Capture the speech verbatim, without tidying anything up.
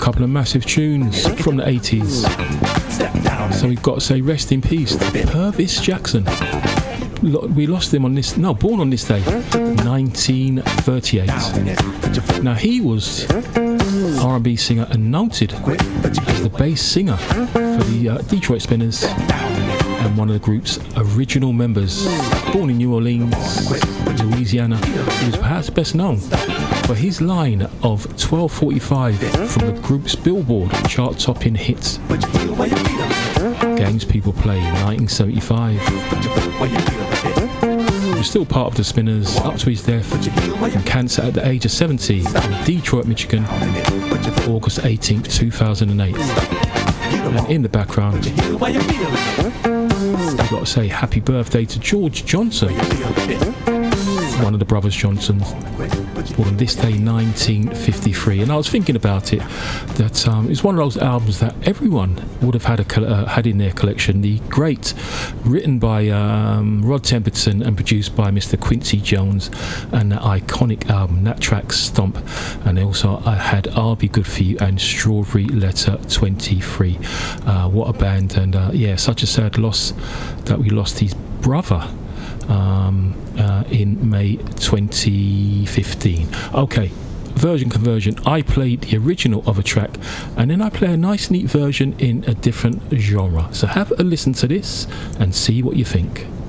couple of massive tunes from the eighties. So we've got to say rest in peace to Purvis Jackson. We lost him on this, no, born on this day, nineteen thirty-eight. Now he was R and B singer and noted as the bass singer for the uh, Detroit Spinners and one of the group's original members. Born in New Orleans, Louisiana, he was perhaps best known for his line of twelve forty-five from the group's Billboard chart-topping hit Games People Play in nineteen seventy-five. He was still part of the Spinners up to his death from cancer at the age of seventy in Detroit, Michigan, August eighteenth, two thousand eight. And in the background, I've got to say happy birthday to George Johnson, one of the brothers Johnson, born on this day, nineteen fifty-three. And I was thinking about it, that um, it's one of those albums that everyone would have had a uh, had in their collection. The great, written by um, Rod Temperton and produced by Mister Quincy Jones, and that iconic album, that track Stomp. And also I had I'll Be Good For You and Strawberry Letter twenty-three. Uh, what a band, and uh, yeah, such a sad loss that we lost his brother um, uh, in May twenty fifteen. Okay, version conversion. I played the original of a track and then I play a nice neat version in a different genre. So have a listen to this and see what you think.